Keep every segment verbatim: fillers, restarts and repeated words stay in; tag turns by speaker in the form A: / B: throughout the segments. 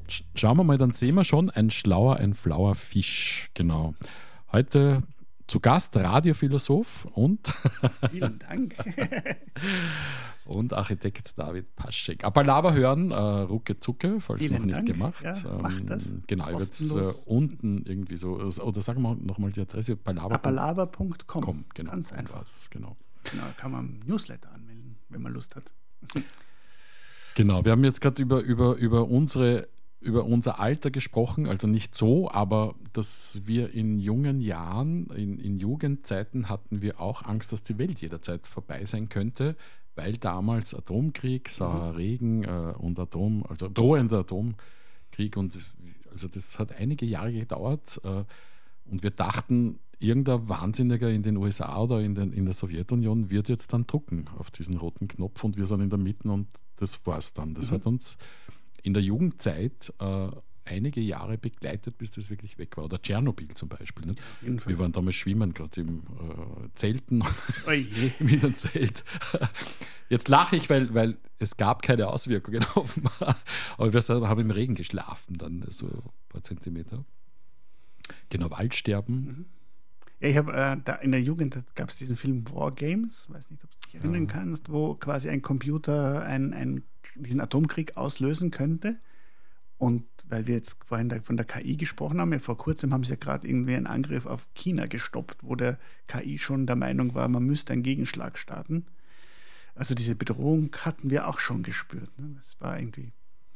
A: Sch- Schauen wir mal, dann sehen wir schon, ein schlauer, ein flauer Fisch. Genau. Heute zu Gast Radiophilosoph und,
B: Vielen Dank.
A: und Architekt David Paschek. Aber Lava hören, äh, Rucke Zucke, falls
B: Vielen
A: noch nicht
B: Dank.
A: gemacht.
B: Ja, macht das.
A: Genau, ich werde es
B: Kostenlos.
A: äh, unten irgendwie so, oder sagen wir nochmal die Adresse, palava punkt
B: apalava punkt com.
A: com. Genau,
B: Ganz einfach.
A: was, genau.
B: Genau, kann man im Newsletter anmelden, wenn man Lust hat.
A: Genau, wir haben jetzt gerade über, über, über, unsere, über unser Alter gesprochen, also nicht so, aber dass wir in jungen Jahren, in, in Jugendzeiten hatten wir auch Angst, dass die Welt jederzeit vorbei sein könnte, weil damals Atomkrieg, saurer Regen äh, und Atom, also drohender Atomkrieg und also das hat einige Jahre gedauert äh, und wir dachten, irgendein Wahnsinniger in den U S A oder in, den, in der Sowjetunion wird jetzt dann drucken auf diesen roten Knopf und wir sind in der Mitte und das war es dann. Das
B: Mhm.
A: hat uns in der Jugendzeit äh, einige Jahre begleitet, bis das wirklich weg war. Oder Tschernobyl zum Beispiel. Nicht?
B: Auf jeden Fall.
A: Wir waren damals schwimmen, gerade im äh, Zelten,
B: Oh je.
A: im Innenzelt. Jetzt lache ich, weil, weil es gab keine Auswirkungen offenbar. Aber wir haben im Regen geschlafen, dann so ein paar Zentimeter. Genau, Waldsterben.
B: Mhm. Ja, ich habe äh, da in der Jugend gab es diesen Film War Games, weiß nicht, ob du dich erinnern
A: Ja.
B: kannst, wo quasi ein Computer ein, ein, diesen Atomkrieg auslösen könnte. Und weil wir jetzt vorhin da von der K I gesprochen haben, ja, vor kurzem haben sie ja gerade irgendwie einen Angriff auf China gestoppt, wo der K I schon der Meinung war, man müsste einen Gegenschlag starten. Also diese Bedrohung hatten wir auch schon gespürt. Ne? Das war irgendwie.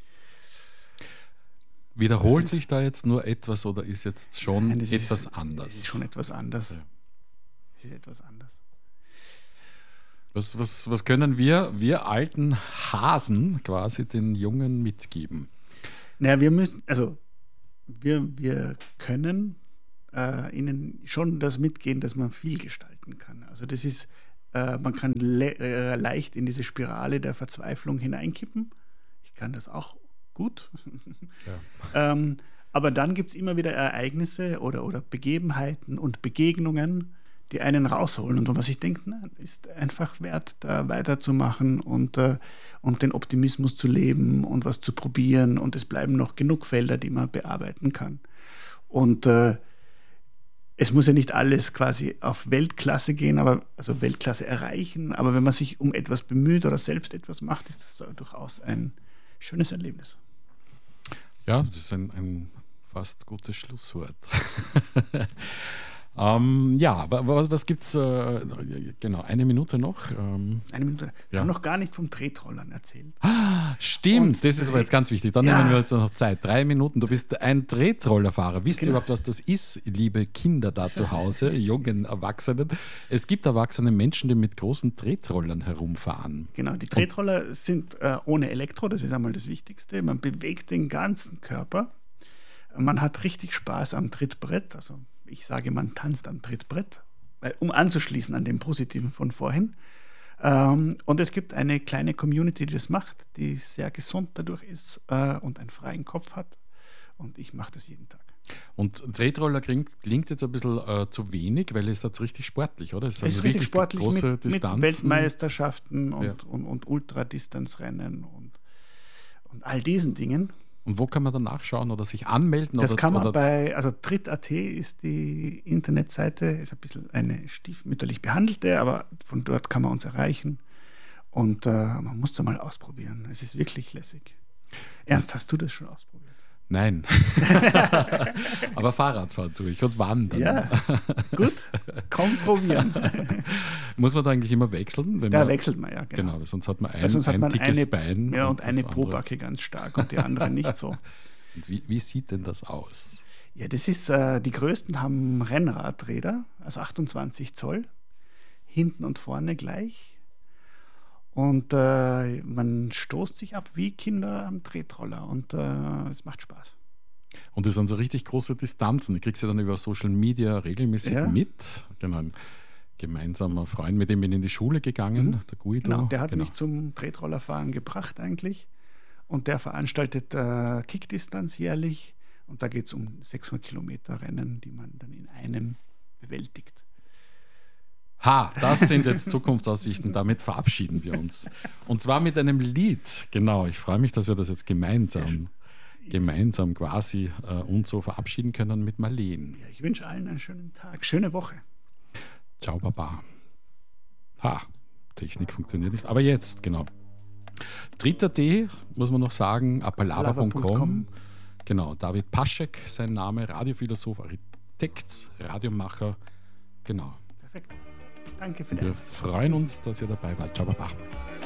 A: Wiederholt
B: Das
A: sich da jetzt nur etwas oder ist jetzt schon
B: Nein, das ist-
A: etwas anders?
B: Das ist schon etwas anders.
A: Ja.
B: Das ist etwas anders.
A: Was, was, was können wir, wir alten Hasen quasi den Jungen mitgeben?
B: Naja, wir müssen, also wir, wir können äh, ihnen schon das mitgehen, dass man viel gestalten kann. Also das ist, äh, man kann le äh, leicht in diese Spirale der Verzweiflung hineinkippen. Ich kann das auch gut.
A: Ja.
B: ähm, aber dann gibt es immer wieder Ereignisse oder, oder Begebenheiten und Begegnungen, die einen rausholen. Und was ich denke, na, ist einfach wert, da weiterzumachen und, äh, und den Optimismus zu leben und was zu probieren. Und es bleiben noch genug Felder, die man bearbeiten kann. Und äh, es muss ja nicht alles quasi auf Weltklasse gehen, aber also Weltklasse erreichen. Aber wenn man sich um etwas bemüht oder selbst etwas macht, ist das durchaus ein schönes Erlebnis.
A: Ja, das ist ein, ein fast gutes Schlusswort. ähm, ja, wa- was, was gibt es? Äh, genau, eine Minute noch. Ähm,
B: Eine Minute. Wir
A: Ja.
B: haben noch gar nicht vom Tretrollern erzählt.
A: stimmt,
B: Und-
A: das ist aber jetzt ganz wichtig. Dann
B: Ja.
A: nehmen wir jetzt noch Zeit. Drei Minuten. Du bist ein Tretrollerfahrer. Wisst ihr
B: Genau.
A: überhaupt, was das ist, liebe Kinder da zu Hause, jungen Erwachsenen? Es gibt erwachsene Menschen, die mit großen Tretrollern herumfahren.
B: Genau, die Tretroller sind äh, ohne Elektro, das ist einmal das Wichtigste. Man bewegt den ganzen Körper. Man hat richtig Spaß am Trittbrett. Also ich sage, man tanzt am Trittbrett, weil, um anzuschließen an den Positiven von vorhin. Ähm, und es gibt eine kleine Community, die das macht, die sehr gesund dadurch ist äh, und einen freien Kopf hat. Und ich mache das jeden Tag.
A: Und Tretroller klingt, klingt jetzt ein bisschen äh, zu wenig, weil es ist jetzt richtig sportlich, oder? Es sind
B: Es ist richtig
A: wirklich
B: sportlich
A: große
B: mit, mit
A: Distanzen.
B: Weltmeisterschaften und,
A: Ja.
B: und, und Ultradistanzrennen und, und all diesen Dingen.
A: Und wo kann man dann nachschauen oder sich anmelden?
B: Das
A: oder,
B: kann man
A: oder,
B: bei, also tritt punkt at ist die Internetseite, ist ein bisschen eine stiefmütterlich behandelte, aber von dort kann man uns erreichen. Und äh, man muss es einmal ausprobieren. Es ist wirklich lässig. Ernst, hast du das schon ausprobiert?
A: Nein. Aber Fahrradfahren tue ich und wandern.
B: Ja, gut. Komm, probieren.
A: Muss man da eigentlich immer wechseln? Wenn
B: Da
A: man,
B: wechselt man ja, genau.
A: Genau, weil sonst hat man ein,
B: Weil sonst hat
A: ein
B: man
A: dickes
B: eine,
A: Bein.
B: ja, und
A: das
B: eine
A: andere-
B: Pobacke ganz stark und die andere nicht so.
A: Und wie, wie sieht denn das aus?
B: Ja, das ist, äh, die größten haben Rennradräder, also achtundzwanzig Zoll, hinten und vorne gleich. Und äh, man stoßt sich ab wie Kinder am Tretroller und äh, es macht Spaß.
A: Und das sind so richtig große Distanzen. Ich kriege sie dann über Social Media regelmäßig
B: Ja.
A: mit. Genau, ein gemeinsamer Freund, mit dem bin ich in die Schule gegangen,
B: Mhm.
A: der Guido.
B: Genau, der hat
A: genau.
B: mich zum Tretrollerfahren gebracht eigentlich. Und der veranstaltet äh, Kickdistanz jährlich. Und da geht es um sechshundert Kilometer Rennen, die man dann in einem bewältigt.
A: Ha, das sind jetzt Zukunftsaussichten. Damit verabschieden wir uns. Und zwar mit einem Lied. Genau, ich freue mich, dass wir das jetzt gemeinsam gemeinsam quasi äh, uns so verabschieden können mit Marleen.
B: Ja, ich wünsche allen einen schönen Tag, schöne Woche.
A: Ciao, Baba. Ha, Technik funktioniert nicht. Aber jetzt, genau. Dritter D, muss man noch sagen, apalava punkt com. Genau, David Paschek, sein Name, Radiophilosoph, Architekt, Radiomacher. Genau.
B: Perfekt. Danke für
A: Wir freuen uns, dass ihr dabei wart. Ciao, Baba.